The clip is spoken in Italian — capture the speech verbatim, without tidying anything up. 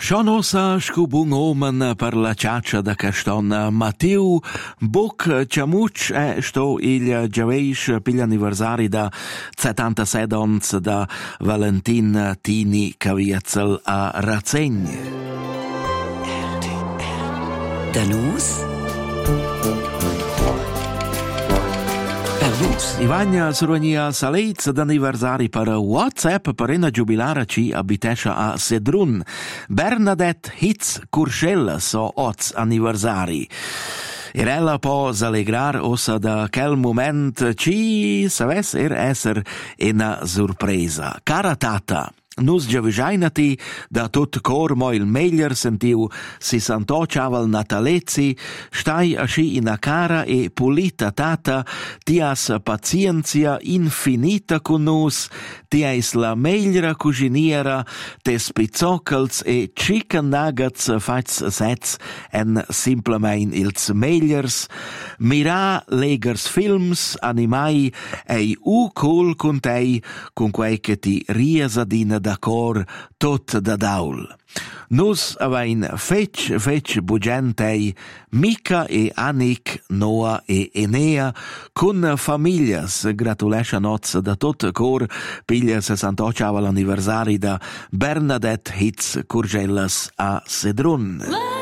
Šonosa škubung omen per la ciaccia da Caston Matteo Buc Ciamuc è sto il giaveish per l'anniversari da settantasette ons da Valentin Tini Caviezel a Razzegn. Da nus? Ivania Suronia Saleitz d'anniversari per WhatsApp per una giubilare ci abitescia a Sedrun. Bernadette Hitz Curcella so oz anniversari. Irella può allegrar ossa da quel moment ci saves er esser una sorpresa. Cara tata, nus giavigiainati da tot cor mo il meglier sentiu si santo ciaval natalezzi, stai asci in a cara e pulita tata, tias pazienzia infinita con nus, tiais la megliera cuginiera, te spizoccels e chicken nuggets fats sets en simplemein ils megliers, mira legers films, animai, ei u cool con tei, con quei che ti riesadina d'acor tot da daul. Nus avein fetch fetch bugentei Mica e Annick, Noah e Enea con famiglias gratulescia noz da tot cor piglia sessantotto l'anniversari da Bernadette Hitz Curgellas a Sedrun.